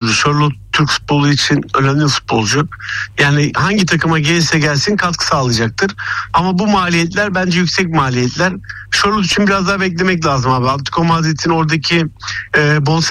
futbolcu. Charlotte Türk futbolu için önemli bir futbolcu. Yani hangi takıma gelirse gelsin katkı sağlayacaktır. Ama bu maliyetler bence yüksek maliyetler. Charlotte için biraz daha beklemek lazım abi. Atletico Madrid'in oradaki bonservis